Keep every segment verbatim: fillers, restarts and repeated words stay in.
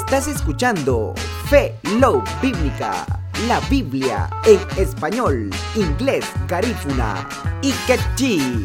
Estás escuchando Fe Love Bíblica, la Biblia en español, inglés, garífuna y quechí.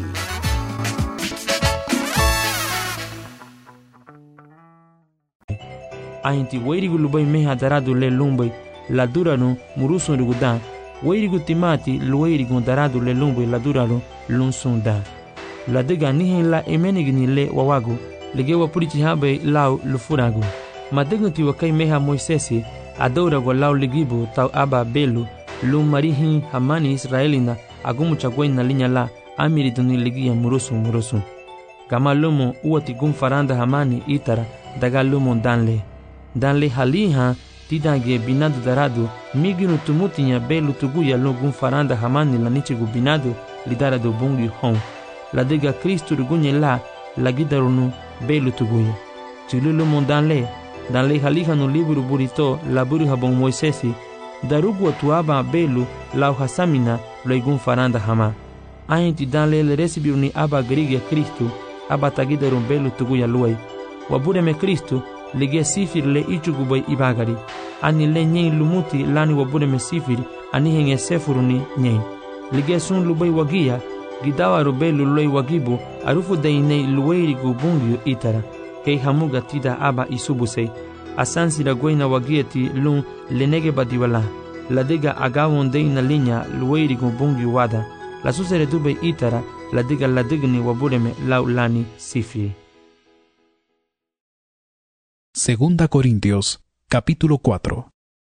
Ainti wairigu lubai meha daradu le lumbai la durano murusun rugudan wairigu timati luwairigu daradu le lumbai la durano lunsun da la dega nihin la emenigni le wawagu lege wa purichi habe lau lufuragu madegunti wakai meha moisesi adora go lau ligibu tau aba belu lum marihin hamani israelina agumu chagwai na linya la amiri duni ligia murusun murusun gama lumo uati gum faranda hamani itara daga lumo danle danle haliha tidange binadu daradu miginu tumutinya belu tuguya logum faranda hamani la nichigu binadu lidara do bungi hon la dega Kristu rugunye la la gidarunu belu tuguya chilulu mondanle danle haliha no liburu burito la buru habon moisesi darugu tuaba belu la hasamina loigum faranda hama ainti danle le resibiruni aba grigia Kristu aba tagidarum belu tuguya luai wabure me Kristu lige sifir le ichugubai ibagari ani le nyei lumuti lani wabure me sifir ani henge sefuruni nyei lige sun lubai wagia gidawa rubelu loi wagibu arufu deinei luweirigu bungiu itara kei hamuga tida aba isubusei asansi la goina wagieti lun lenege badiwala la dega agawon deina linya luweirigu bungiu wada la susere dube itara la dega la digni wabure me lau lani sifiri. Segunda Corintios, capítulo cuatro.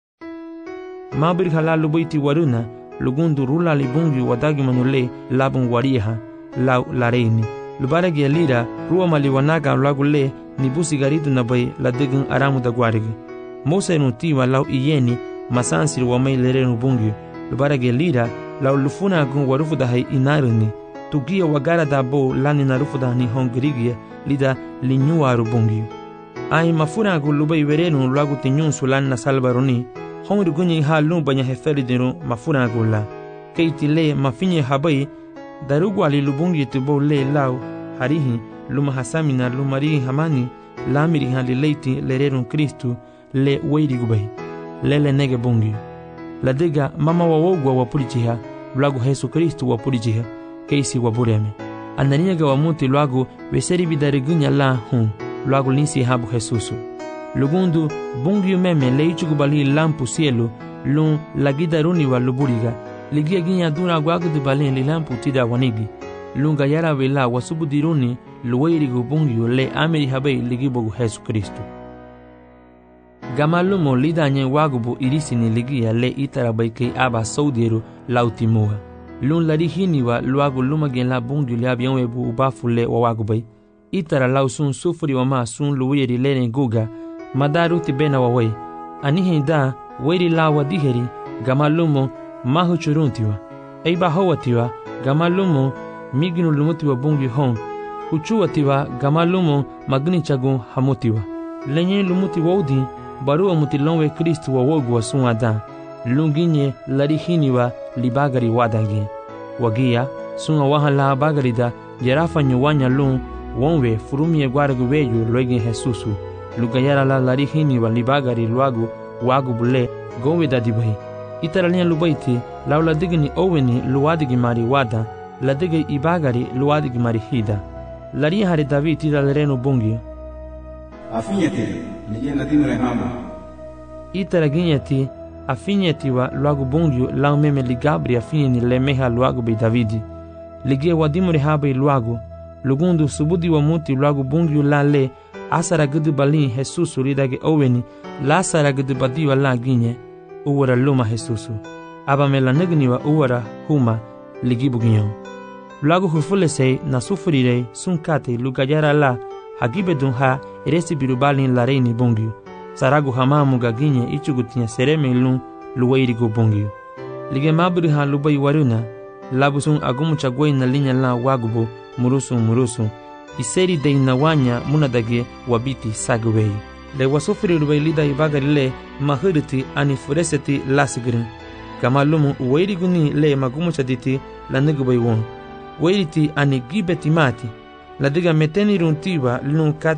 Mabir hala lubaiti waruna, lugundu rula libungi wadagi manule labun wariha, lau lareini. Lubaragi alira, ruwa maliwanaga lagule, nibusi garidu nabai ladigun aramu da guarigi. Mose nutiwa lau iyeni, masansir wamai lerenu bungi. Lubaragi alira, lau lufuna agun warufu da hai inaruni. Tugia wagara da bo lani narufu da ni hongirigia, lida linyuaru bungi. Ai mafuna gu lubai verenu lagu tinyun sulan na salbaroni hongri gunyi ha lumbanya heferi dinu mafuna gu la keiti le mafinye habai darugu ali lubungi tubo le lau harihi luma hasamina lumari hamani lamiri hali leiti lererun Kristu le weiri gubai lele nege bungi la dega mama wawogwa wapurichiha lagu Yesu Kristu wapurichiha keisi wabureme ananiaga wamuti lagu veseri bidarigunya la hun luago linsi habu Jesusu. Lugundu bungiu meme leichugu bali lampu cielo lun lagida runiwa luburiga. Ligia ginya dura guagu de balen li lampu tida wanigi. Lunga yara vela wasubu diruni luweirigu bungiu le ameri habei ligibogu Jesu Kristu. Gamalumo lidanye wagubu irisini ligia le itarabai kei aba saudiru lautimua. Lun larihiniwa luagu lumagen la bungiu le abianwebu ubafu le wawagubai. Itara lau sun sufuri wama sun luwiri lene guga madaru tibena wawai anihi da wiri lawa diheri gamalumo mahu churuntiwa eiba hawatiwa gamalumo miginu lumutiwa bungi hon uchuatiwa gamalumo magni chagun hamutiwa lenye lumuti wodi barua mutilonwe Kristu wawogu wa sun adan lunginye larihiniwa libagari wadangi wagia sun awahala bagarida jerafa nyuwanya lun wonwe furumie guargu weyu loigin Jesusu lugayara la larihini wa libagari luagu wagu bule gowe dadibai itaralia lubaiti laula digni oweni luadigi mari wada la digi ibagari luadigi mari hida lari hari David ida lerenu bungi afinyeti nije latino rehama itaraginyeti afinyeti wa luagu bungi lau meme ligabri afinyeni lemeha luagu bei Davidi ligie wadimu rehaba luagu lugundu subudi wa muti lagu bungiu la le asara gudu balin Jesusu ridage oweni la asara gudu badiwa la ginye uwara luma Jesusu aba me la negni wa uwara huma ligibu ginyo lagu hufule se na sufurire sunkate lugayara la hagibe dunha eresi birubalin la reini bungiu saragu hamamu gaginye ichugutinya sereme lun luweirigu bungiu lige mabri ha lubai waruna labusun agumu chagwei na linya la wagubu murusu murusu iseri de inawanya munadage wabiti sagwei le wasufiri lubailida ibagari le mahiriti ani fureseti lasigrin kama lumu uweiriguni le magumu chaditi la nigubai won weiriti ani gibeti mati la diga meteni runtiwa lun kat